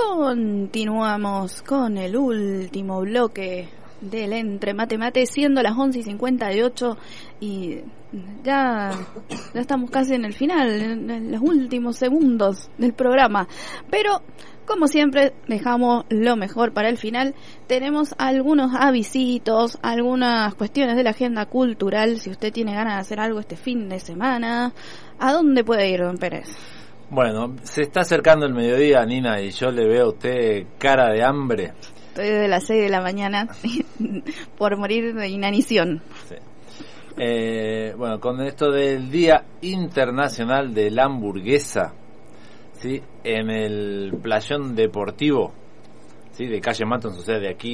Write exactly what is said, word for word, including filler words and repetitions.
Continuamos con el último bloque del Entre Mate Mate, siendo las once y cincuenta y ocho y ya, ya estamos casi en el final, en, en los últimos segundos del programa. Pero, como siempre, dejamos lo mejor para el final. Tenemos algunos avisitos, algunas cuestiones de la agenda cultural. Si usted tiene ganas de hacer algo este fin de semana, ¿a dónde puede ir, don Pérez? Bueno, se está acercando el mediodía, Nina, y yo le veo a usted cara de hambre. Estoy desde las seis de la mañana por morir de inanición. Sí. Eh, bueno, con esto del Día Internacional de la Hamburguesa, ¿sí? En el playón deportivo, ¿sí? De calle Maton, sucede de aquí